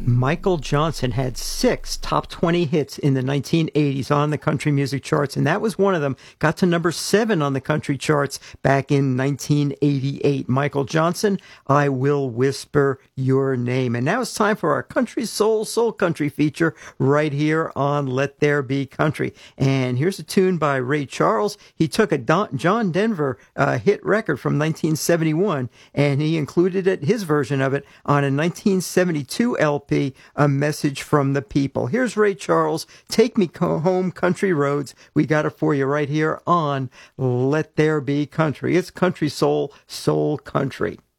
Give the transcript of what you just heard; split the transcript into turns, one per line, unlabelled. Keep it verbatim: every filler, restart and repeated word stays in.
Michael Johnson had six top twenty hits in the nineteen eighties on the country music charts, and that was one of them. Got to number seven on the country charts back in nineteen eighty-eight. Michael Johnson, I Will Whisper Your Name. And now it's time for our Country Soul Soul Country feature right here on Let There Be Country. And here's a tune by Ray Charles. He took a Don, John Denver uh, hit record from nineteen seventy-one, and he included it, his version of it on a nineteen seventy-two L P, A Message from the People. Here's Ray Charles, Take Me Home Country Roads. We got it for you right here on Let There Be Country. It's Country Soul, Soul Country.